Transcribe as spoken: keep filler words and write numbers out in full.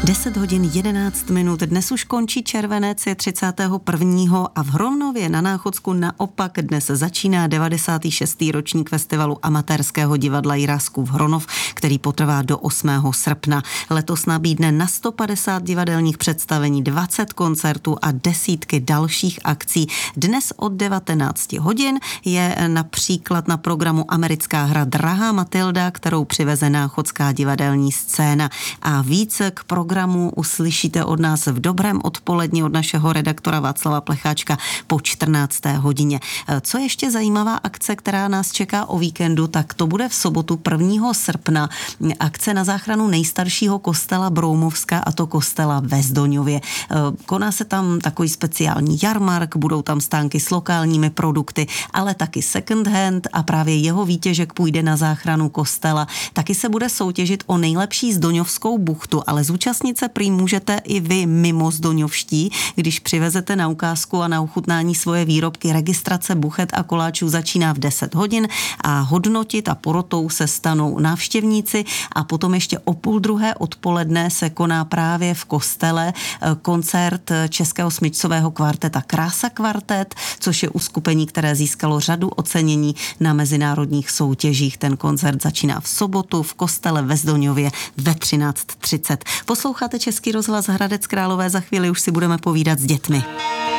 deset hodin jedenáct minut. Dnes už končí červenec, je třicátého prvního a v Hronově na Náchodsku naopak dnes začíná devadesátý šestý ročník festivalu amatérského divadla Jiráskův Hronov, který potrvá do osmého srpna. Letos nabídne na sto padesát divadelních představení, dvacet koncertů a desítky dalších akcí. Dnes od devatenácti hodin je například na programu americká hra Drahá Matilda, kterou přiveze náchodská divadelní scéna. A více k programu uslyšíte od nás v dobrém odpoledni od našeho redaktora Václava Plecháčka po čtrnácté hodině. Co ještě zajímavá akce, která nás čeká o víkendu, tak to bude v sobotu prvního srpna akce na záchranu nejstaršího kostela Broumovska, a to kostela ve Zdoňově. Koná se tam takový speciální jarmark, budou tam stánky s lokálními produkty, ale taky second hand a právě jeho výtěžek půjde na záchranu kostela. Taky se bude soutěžit o nejlepší zdoňovskou buchtu, ale zúčastnit se prý můžete i vy mimo zdoňovští, když přivezete na ukázku a na ochutnání svoje výrobky. Registrace buchet a koláčů začíná v deset hodin a hodnotit a porotou se stanou návštěvníci a potom ještě o půl druhé odpoledne se koná právě v kostele koncert českého smyčcového kvarteta Krása kvartet, což je uskupení, které získalo řadu ocenění na mezinárodních soutěžích. Ten koncert začíná v sobotu v kostele ve Zdoňově ve třináct třicet. Posloucháte Český rozhlas Hradec Králové, za chvíli už si budeme povídat s dětmi.